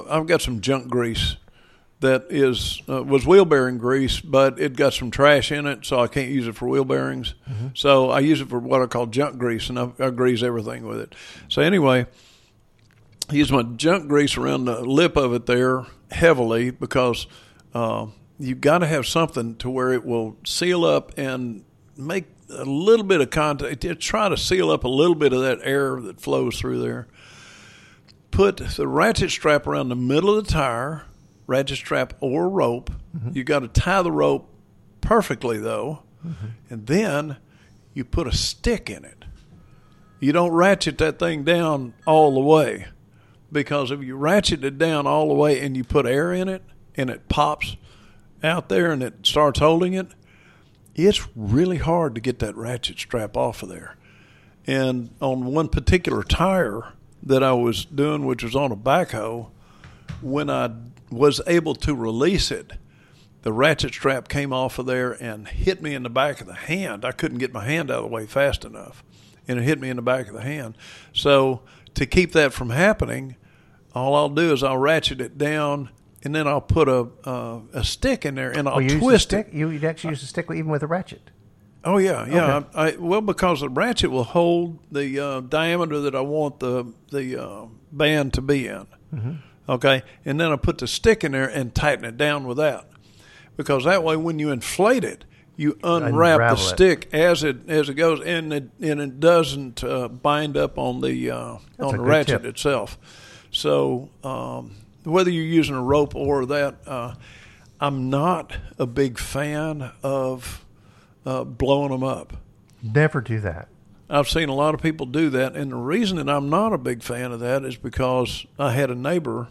I've got some junk grease that was wheel bearing grease, but it got some trash in it, so I can't use it for wheel bearings. Mm-hmm. So I use it for what I call junk grease, and I grease everything with it. So anyway, I use my junk grease around the lip of it there heavily because you've got to have something to where it will seal up and make a little bit of contact. Try to seal up a little bit of that air that flows through there. Put the ratchet strap around the middle of the tire, ratchet strap or rope. Mm-hmm. You got to tie the rope perfectly though, mm-hmm. and then you put a stick in it. You don't ratchet that thing down all the way, because if you ratchet it down all the way and you put air in it and it pops out there and it starts holding it, it's really hard to get that ratchet strap off of there. And on one particular tire that I was doing, which was on a backhoe, when I was able to release it, the ratchet strap came off of there and hit me in the back of the hand. I couldn't get my hand out of the way fast enough, and it hit me in the back of the hand. So to keep that from happening, all I'll do is I'll ratchet it down, and then I'll put a stick in there, and I'll twist it. You'd actually use a stick even with a ratchet? Oh, yeah, yeah. Okay. Well, because the ratchet will hold the diameter that I want the band to be in. Mm-hmm. Okay, and then I put the stick in there and tighten it down with that, because that way when you inflate it, you unwrap the stick as it goes, and it doesn't bind up on the ratchet itself. So whether you're using a rope or that, I'm not a big fan of blowing them up. Never do that. I've seen a lot of people do that, and the reason that I'm not a big fan of that is because I had a neighbor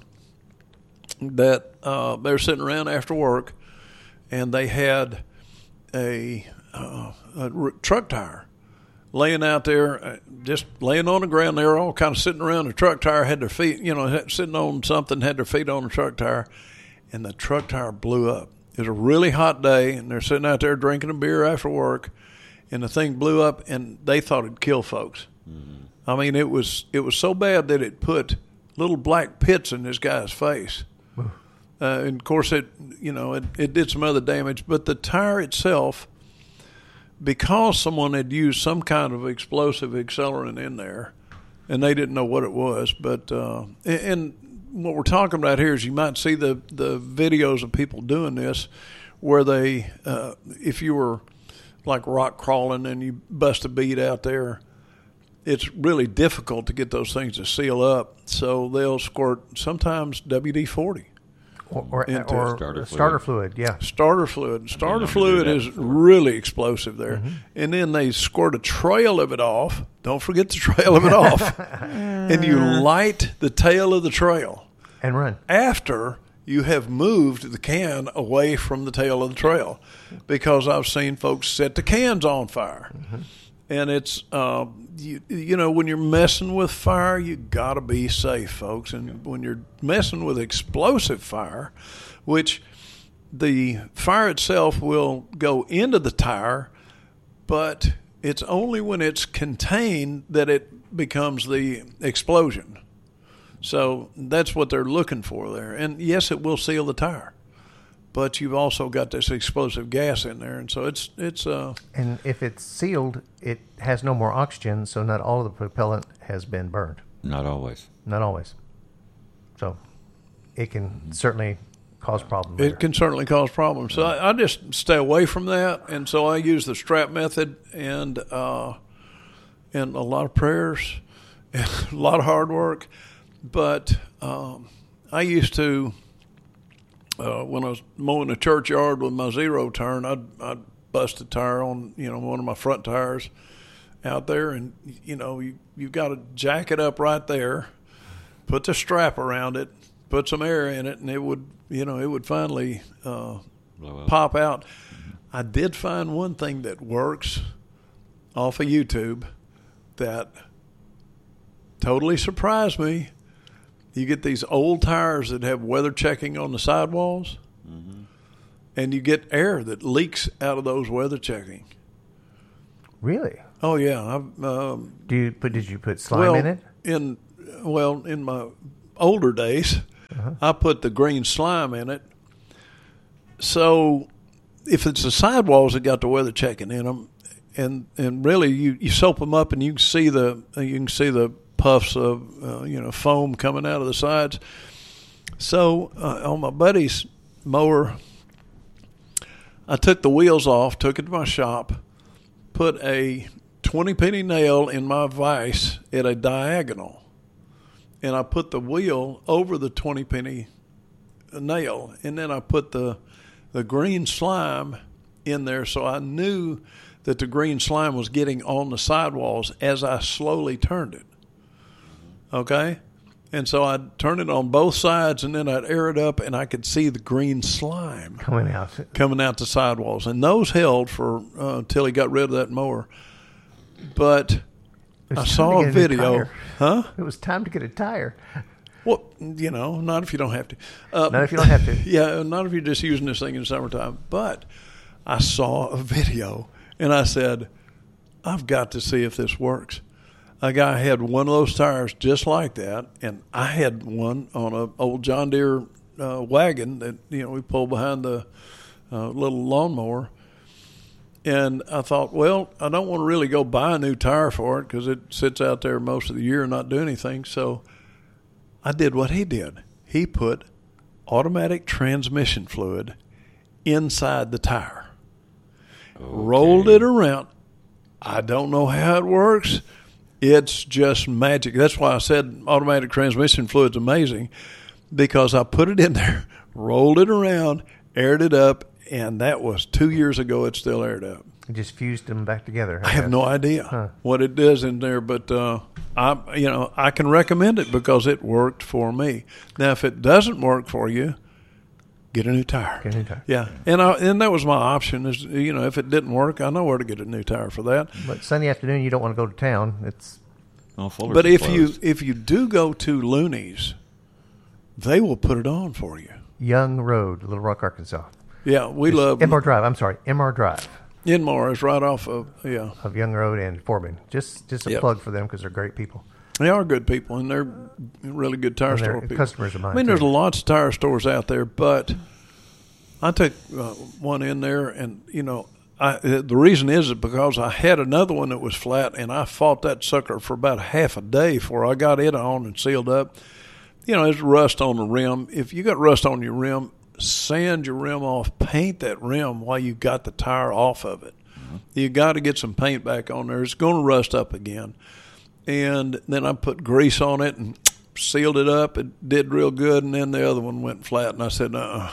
that they were sitting around after work, and they had a truck tire laying out there, just laying on the ground. They were all kind of sitting around the truck tire, had their feet, sitting on something, had their feet on the truck tire, and the truck tire blew up. It was a really hot day, and they're sitting out there drinking a beer after work, and the thing blew up, and they thought it'd kill folks. Mm-hmm. I mean, it was so bad that it put little black pits in this guy's face. And of course, it did some other damage. But the tire itself, because someone had used some kind of explosive accelerant in there, and they didn't know what it was. But and what we're talking about here is you might see the videos of people doing this, where they, if you were like rock crawling and you bust a bead out there, it's really difficult to get those things to seal up. So they'll squirt sometimes WD-40. Or starter fluid, yeah. Starter fluid. Starter fluid is really explosive there. Mm-hmm. And then they squirt a trail of it off. Don't forget the trail of it off. And you light the tail of the trail. And run. After you have moved the can away from the tail of the trail. Because I've seen folks set the cans on fire. Mm-hmm. And it's, when you're messing with fire, you got to be safe, folks. And when you're messing with explosive fire, which the fire itself will go into the tire, but it's only when it's contained that it becomes the explosion. So that's what they're looking for there. And yes, it will seal the tire, but you've also got this explosive gas in there, and so it's and if it's sealed, it has no more oxygen, so not all of the propellant has been burned. Not always. So it can certainly cause problems later. It can certainly cause problems. So I just stay away from that, and so I use the strap method and a lot of prayers and a lot of hard work. But I used to. When I was mowing the churchyard with my zero turn, I'd bust a tire on, one of my front tires out there, and you've got to jack it up right there, put the strap around it, put some air in it, and it would finally pop out. Mm-hmm. I did find one thing that works off of YouTube that totally surprised me. You get these old tires that have weather checking on the sidewalls, mm-hmm. and you get air that leaks out of those weather checking. Really? Oh yeah. Did you put slime in it? In my older days, I put the green slime in it. So if it's the sidewalls that got the weather checking in them, and really you soap them up and you can see the puffs of foam coming out of the sides. So on my buddy's mower, I took the wheels off, took it to my shop, put a 20-penny nail in my vise at a diagonal, and I put the wheel over the 20-penny nail, and then I put the green slime in there, so I knew that the green slime was getting on the sidewalls as I slowly turned it. Okay? And so I'd turn it on both sides, and then I'd air it up, and I could see the green slime coming out the sidewalls. And those held for until he got rid of that mower. But I saw a video. Huh? It was time to get a tire. Well, not if you don't have to. Not if you don't have to. Yeah, not if you're just using this thing in the summertime. But I saw a video, and I said, I've got to see if this works. A guy had one of those tires just like that, and I had one on an old John Deere wagon that we pulled behind the little lawnmower. And I thought, well, I don't want to really go buy a new tire for it because it sits out there most of the year and not do anything. So I did what he did. He put automatic transmission fluid inside the tire, rolled it around. I don't know how it works. It's just magic. That's why I said automatic transmission fluid's amazing, because I put it in there, rolled it around, aired it up, and that was 2 years ago. It's still aired up. You just fused them back together. I have no idea what it does in there, but I can recommend it because it worked for me. Now, if it doesn't work for you, get a new tire. Get a new tire. Yeah, and that was my option. Is if it didn't work, I know where to get a new tire for that. But Sunday afternoon, you don't want to go to town. But if you do go to Looney's, they will put it on for you. Young Road, Little Rock, Arkansas. Yeah, we love MR Drive. I'm sorry, MR Drive. Inmar is right off of Young Road and Forbin. Just a plug for them because they're great people. They are good people, and they're really good tire store people. Customers of mine. I mean, there's lots of tire stores out there, but I took one in there, and the reason is because I had another one that was flat, and I fought that sucker for about half a day before I got it on and sealed up. There's rust on the rim. If you got rust on your rim, sand your rim off, paint that rim while you got the tire off of it. Mm-hmm. You got to get some paint back on there. It's going to rust up again. And then I put grease on it and sealed it up. It did real good, and then the other one went flat, and I said, I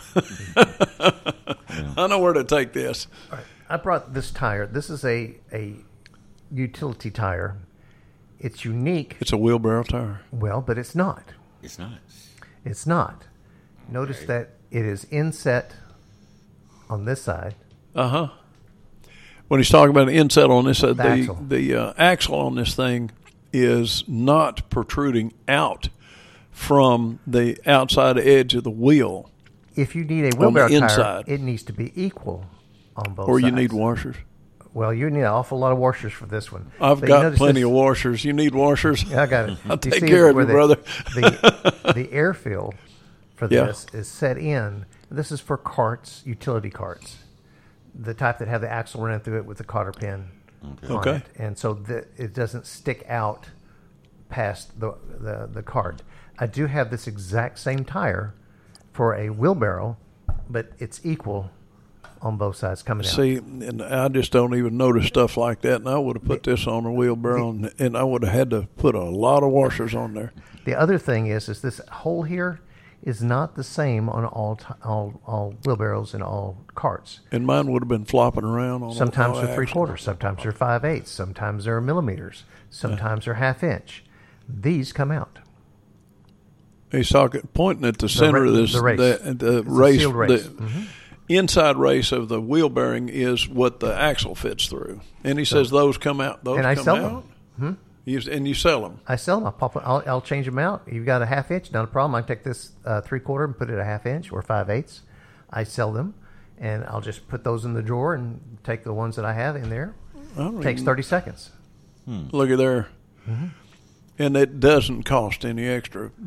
know where to take this. All right. I brought this tire. This is a utility tire. It's unique. It's a wheelbarrow tire. Well, but it's not. It's not. It's not. Notice that it is inset on this side. Uh-huh. When he's talking about an inset on this side, the axle on this thing is not protruding out from the outside edge of the wheel. If you need a wheelbarrow tire, it needs to be equal on both sides. Or you need washers. Well, you need an awful lot of washers for this one. I've got plenty of washers. You need washers? Yeah, I got it. I'll take care of you, brother. The air fill for this is set in. This is for carts, utility carts, the type that have the axle running through it with the cotter pin on it. And so it doesn't stick out past the cart. I do have this exact same tire for a wheelbarrow, but it's equal on both sides coming out. See, and I just don't even notice stuff like that, and I would have put this on a wheelbarrow, and I would have had to put a lot of washers on there. The other thing is this hole here is not the same on all wheelbarrows and all carts. And mine would have been flopping around on. Sometimes they're 3/4, sometimes they're 5/8, sometimes they're millimeters, sometimes they're 1/2 inch. These come out. He's pointing at the center of this. The race. The race. Sealed race. The inside race of the wheel bearing is what the axle fits through, and he says those come out. Those and I come sell out. them. And you sell them. I sell them. I'll change them out. You've got a 1/2 inch, not a problem. I take this 3/4 and put it 1/2 inch or 5/8. I sell them, and I'll just put those in the drawer and take the ones that I have in there. Takes 30 seconds. Look at there. And it doesn't cost any extra. But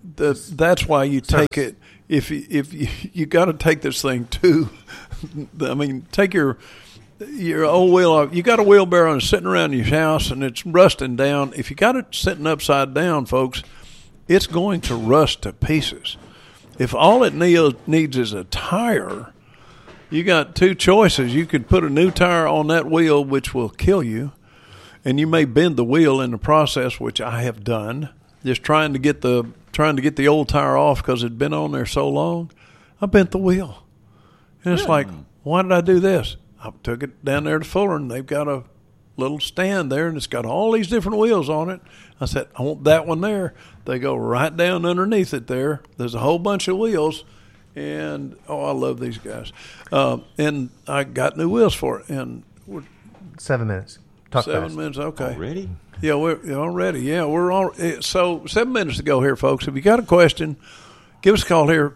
that's why you take it. If you got to take this thing to, I mean, take your old wheel off. You got a wheelbarrow and it's sitting around your house and it's rusting down. If you got it sitting upside down, folks, it's going to rust to pieces. If all it needs is a tire, you got two choices. You could put a new tire on that wheel, which will kill you, and you may bend the wheel in the process, which I have done, just trying to get the old tire off because it'd been on there so long. I bent the wheel, and it's like, why did I do this? I took it down there to Fuller, and they've got a little stand there, and it's got all these different wheels on it. I said, I want that one there. They go right down underneath it there. There's a whole bunch of wheels, and, I love these guys. And I got new wheels for it. And 7 minutes. Talk 7 fast. minutes, okay. Already? Yeah, we're already. Yeah, we're all. So 7 minutes to go here, folks. If you got a question, give us a call here,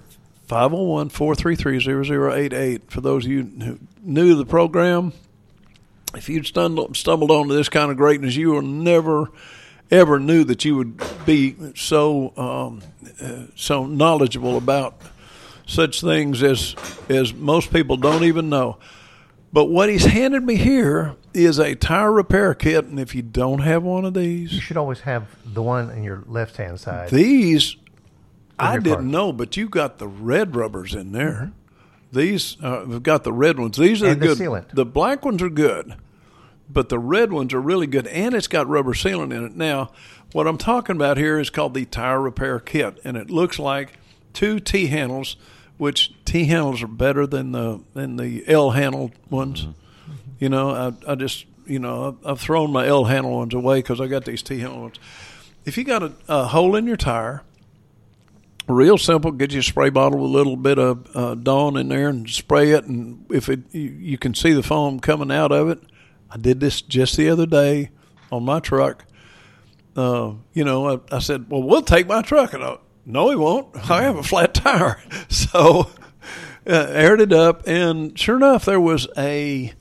501-433-0088. For those of you who new to the program, if you'd stumbled onto this kind of greatness, you will never, ever knew that you would be so knowledgeable about such things as most people don't even know. But what he's handed me here is a tire repair kit, and if you don't have one of these, you should always have the one on your left-hand side. These, I didn't know, but you got the red rubbers in there. Mm-hmm. These, we've got the red ones. These are the good. Sealant. The black ones are good, but the red ones are really good, and it's got rubber sealant in it. Now, what I'm talking about here is called the tire repair kit, and it looks like two T-handles, which T-handles are better than the L-handled ones. Mm-hmm. You know, I just, I've thrown my L-handle ones away because I got these T-handle ones. If you got a hole in your tire, real simple, get you a spray bottle with a little bit of Dawn in there and spray it, and if you can see the foam coming out of it. I did this just the other day on my truck. I said, well, we'll take my truck. And no, we won't. I have a flat tire. So aired it up, and sure enough, there was a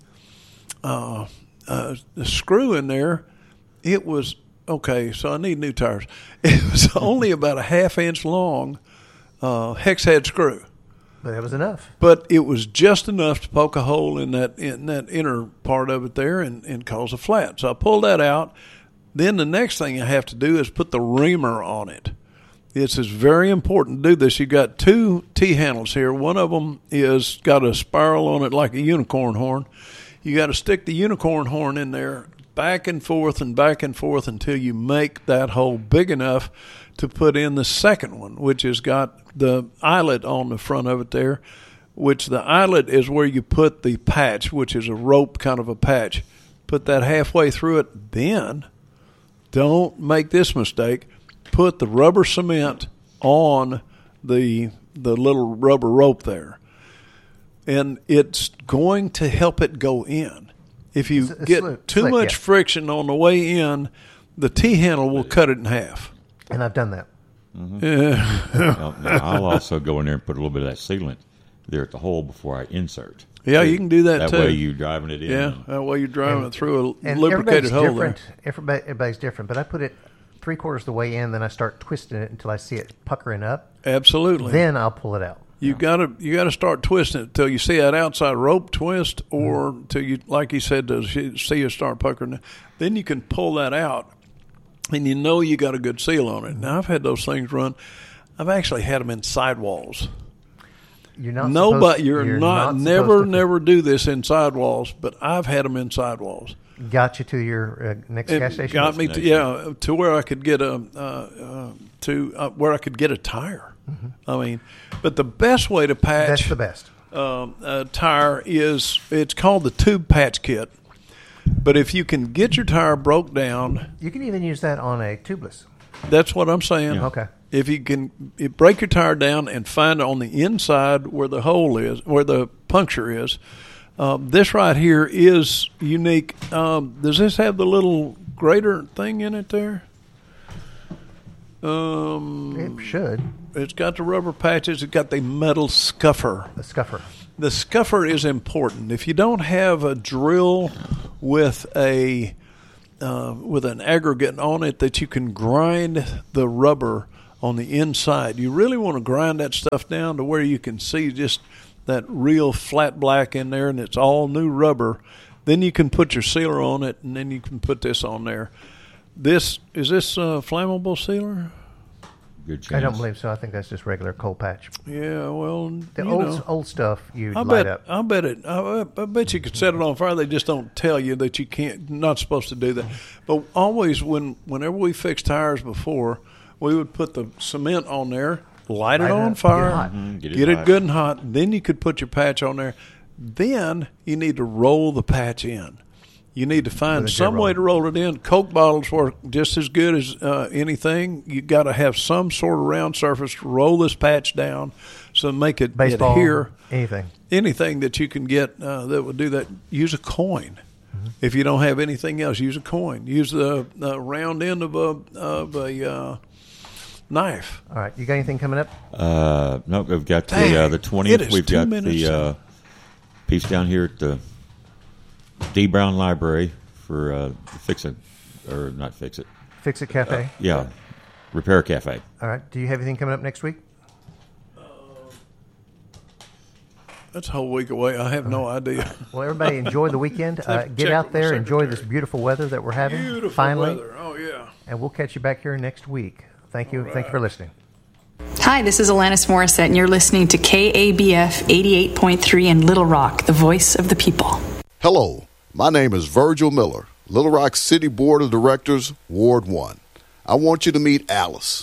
screw in there. It was, okay, so I need new tires. It was only about a half-inch long hex head screw. But it was enough. But it was just enough to poke a hole in that inner part of it there and cause a flat. So I pulled that out. Then the next thing I have to do is put the reamer on it. It's very important to do this. You got two T-handles here. One of them is got a spiral on it like a unicorn horn. You got to stick the unicorn horn in there back and forth until you make that hole big enough to put in the second one, which has got the eyelet on the front of it there, which the eyelet is where you put the patch, which is a rope kind of a patch. Put that halfway through it. Then, don't make this mistake, put the rubber cement on the little rubber rope there. And it's going to help it go in. If you get too much friction on the way in, the T-handle will cut it in half. And I've done that. Mm-hmm. Yeah. Now, I'll also go in there and put a little bit of that sealant there at the hole before I insert. Yeah, you can do that too. That way you're driving it in. Yeah, that way you're driving it through a lubricated hole there. Everybody's different, but I put it 3/4 the way in, then I start twisting it until I see it puckering up. Absolutely. Then I'll pull it out. You gotta start twisting it until you see that outside rope twist, or till you, like you said, to see it start puckering. Then you can pull that out, and you know you got a good seal on it. Now I've had those things run. I've actually had them in sidewalls. Never do this in sidewalls, but I've had them in sidewalls. Got you to your next gas station. Got me to where I could get where I could get a tire. Mm-hmm. I mean, but the best way to patch that's the best a tire is it's called the tube patch kit. But if you can get your tire broke down, you can even use that on a tubeless. That's what I'm saying. Yeah. Okay. If you can break your tire down and find on the inside where the hole is, where the puncture is, this right here is unique. Does this have the little grater thing in it there? It should. It's got the rubber patches. It's got the metal scuffer. The scuffer. The scuffer is important. If you don't have a drill with an aggregate on it that you can grind the rubber on the inside. You really want to grind that stuff down to where you can see just that real flat black in there, and it's all new rubber. Then you can put your sealer on it, and then you can put this on there. Is this flammable sealer? Good chance. I don't believe so. I think that's just regular coal patch. Yeah, well, the old stuff you I light up. I bet you could set it on fire. They just don't tell you that you can't. Not supposed to do that. But always, whenever we fixed tires before, we would put the cement on there, light it on fire, get it good and hot. And then you could put your patch on there. Then you need to roll the patch in. You need to find some way to roll it in. Coke bottles work just as good as anything. You got to have some sort of round surface to roll this patch down, so make it adhere. Anything that you can get that would do that. Use a coin. Mm-hmm. If you don't have anything else, use a coin. Use the round end of a knife. All right, you got anything coming up? No, we've got the 20th. We've got the piece down here at the D. Brown Library for Fix It Cafe. Repair Cafe. All right. Do you have anything coming up next week? That's a whole week away. I have no idea. Well, everybody enjoy the weekend. Get out there, enjoy this beautiful weather that we're having. Beautiful finally. Weather. Oh yeah. And we'll catch you back here next week. Thank you. Right. Thank you for listening. Hi, this is Alanis Morissette, and you're listening to KABF 88.3 in Little Rock, the voice of the people. Hello. My name is Virgil Miller, Little Rock City Board of Directors, Ward 1. I want you to meet Alice.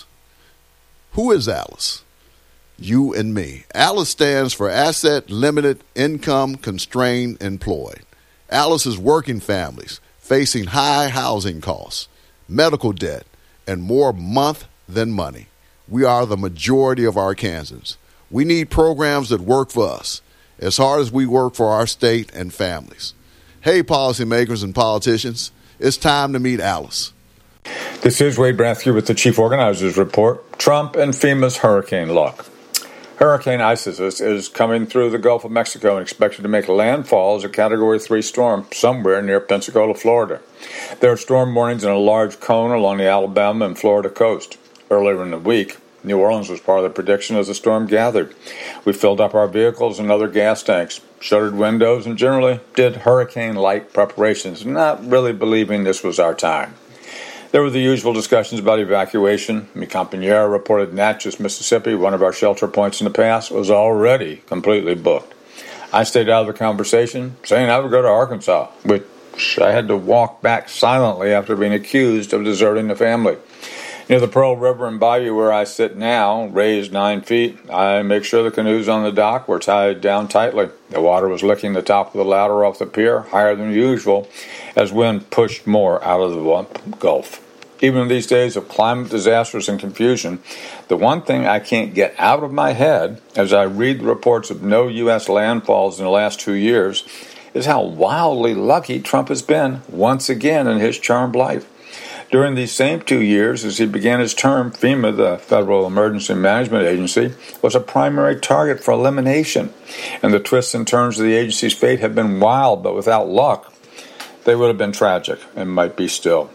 Who is Alice? You and me. Alice stands for Asset Limited Income Constrained Employed. Alice is working families facing high housing costs, medical debt, and more month than money. We are the majority of Arkansans. We need programs that work for us, as hard as we work for our state and families. Hey, policymakers and politicians, it's time to meet Alice. This is Wade Brathke with the Chief Organizer's Report. Trump and FEMA's hurricane luck. Hurricane Isis is coming through the Gulf of Mexico and expected to make landfall as a Category 3 storm somewhere near Pensacola, Florida. There are storm warnings in a large cone along the Alabama and Florida coast. Earlier in the week, New Orleans was part of the prediction as the storm gathered. We filled up our vehicles and other gas tanks, shuttered windows, and generally did hurricane-like preparations, not really believing this was our time. There were the usual discussions about evacuation. Mi Compañera reported Natchez, Mississippi, one of our shelter points in the past, was already completely booked. I stayed out of the conversation, saying I would go to Arkansas, which I had to walk back silently after being accused of deserting the family. Near the Pearl River and bayou where I sit now, raised 9 feet, I make sure the canoes on the dock were tied down tightly. The water was licking the top of the ladder off the pier, higher than usual, as wind pushed more out of the Gulf. Even in these days of climate disasters and confusion, the one thing I can't get out of my head as I read the reports of no U.S. landfalls in the last 2 years is how wildly lucky Trump has been once again in his charmed life. During these same 2 years, as he began his term, FEMA, the Federal Emergency Management Agency, was a primary target for elimination. And the twists and turns of the agency's fate have been wild, but without luck, they would have been tragic and might be still.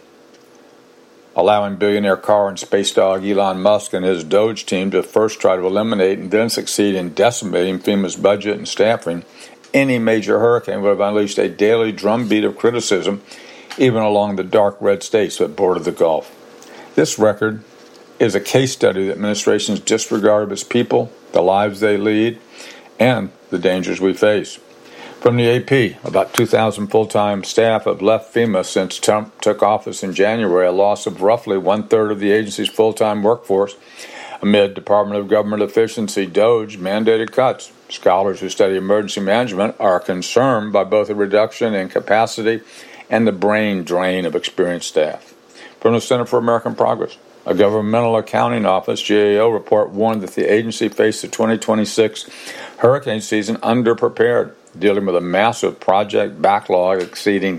Allowing billionaire car and space dog Elon Musk and his Doge team to first try to eliminate and then succeed in decimating FEMA's budget and staffing, any major hurricane would have unleashed a daily drumbeat of criticism, even along the dark red states that border the Gulf. This record is a case study of the administration's disregard of its people, the lives they lead, and the dangers we face. From the AP, about 2,000 full-time staff have left FEMA since Trump took office in January, a loss of roughly one-third of the agency's full-time workforce, amid Department of Government Efficiency DOGE mandated cuts. Scholars who study emergency management are concerned by both a reduction in capacity and the brain drain of experienced staff. From the Center for American Progress, a governmental accounting office, GAO report warned that the agency faced the 2026 hurricane season underprepared, dealing with a massive project backlog exceeding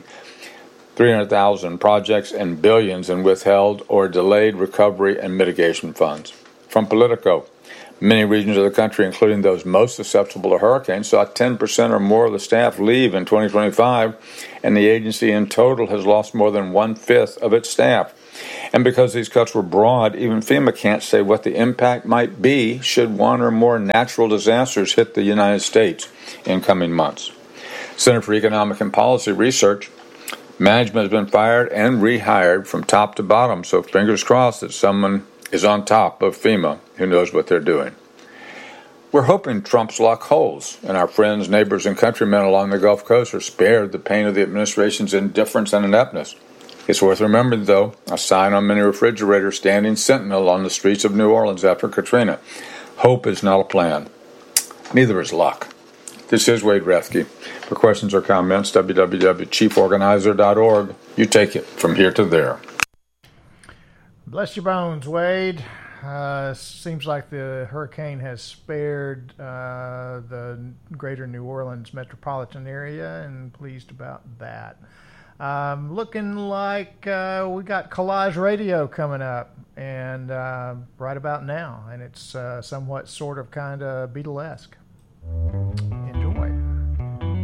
300,000 projects and billions in withheld or delayed recovery and mitigation funds. From Politico, many regions of the country, including those most susceptible to hurricanes, saw 10% or more of the staff leave in 2025, and the agency in total has lost more than one-fifth of its staff. And because these cuts were broad, even FEMA can't say what the impact might be should one or more natural disasters hit the United States in coming months. Center for Economic and Policy Research, management has been fired and rehired from top to bottom, so fingers crossed that someone is on top of FEMA who knows what they're doing. We're hoping Trump's luck holds, and our friends, neighbors, and countrymen along the Gulf Coast are spared the pain of the administration's indifference and ineptness. It's worth remembering, though, a sign on many refrigerators standing sentinel on the streets of New Orleans after Katrina. Hope is not a plan. Neither is luck. This is Wade Rethke. For questions or comments, www.chieforganizer.org. You take it from here to there. Bless your bones, Wade. Seems like the hurricane has spared the greater New Orleans metropolitan area, and pleased about that. Looking like we got Collage Radio coming up, and right about now, and it's somewhat sort of kind of Beatlesque.